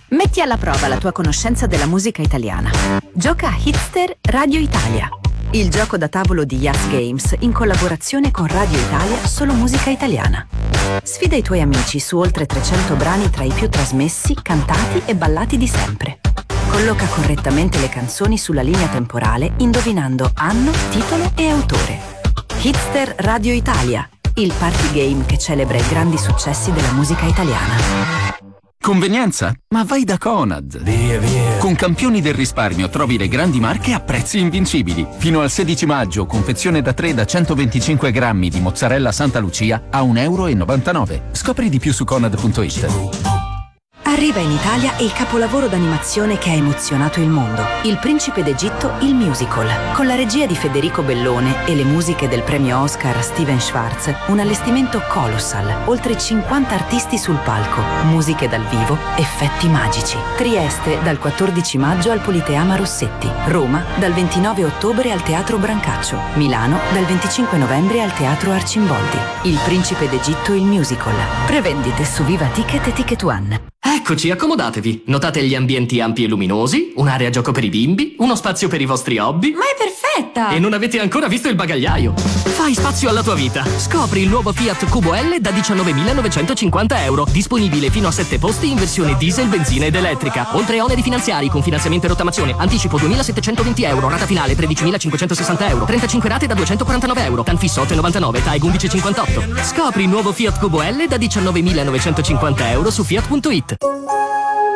Metti alla prova la tua conoscenza della musica italiana. Gioca a Hitster Radio Italia, il gioco da tavolo di Yas Games in collaborazione con Radio Italia, solo musica italiana. Sfida i tuoi amici su oltre 300 brani tra i più trasmessi, cantati e ballati di sempre. Colloca correttamente le canzoni sulla linea temporale indovinando anno, titolo e autore. Hitster Radio Italia, il party game che celebra i grandi successi della musica italiana. Convenienza? Ma vai da Conad! Via. Con Campioni del Risparmio trovi le grandi marche a prezzi invincibili. Fino al 16 maggio, confezione da 3 da 125 grammi di mozzarella Santa Lucia a €1,99. Scopri di più su Conad.it. Arriva in Italia il capolavoro d'animazione che ha emozionato il mondo, Il Principe d'Egitto, il musical. Con la regia di Federico Bellone e le musiche del premio Oscar Steven Schwartz, un allestimento colossal, oltre 50 artisti sul palco, musiche dal vivo, effetti magici. Trieste dal 14 maggio al Politeama Rossetti, Roma dal 29 ottobre al Teatro Brancaccio, Milano dal 25 novembre al Teatro Arcimboldi. Il Principe d'Egitto, il musical. Prevendite su Viva Ticket e Ticket One. Eccoci, accomodatevi. Notate gli ambienti ampi e luminosi, un'area gioco per i bimbi, uno spazio per i vostri hobby. Ma è perfetta! E non avete ancora visto il bagagliaio. Fai spazio alla tua vita. Scopri il nuovo Fiat Cubo L da €19.950. Disponibile fino a 7 posti in versione diesel, benzina ed elettrica. Oltre oneri finanziari con finanziamento e rottamazione. Anticipo €2.720, rata finale €13.560. 35 rate da €249. TAN fisso 8,99, TAEG 11,58. Scopri il nuovo Fiat Cubo L da €19.950 su Fiat.it.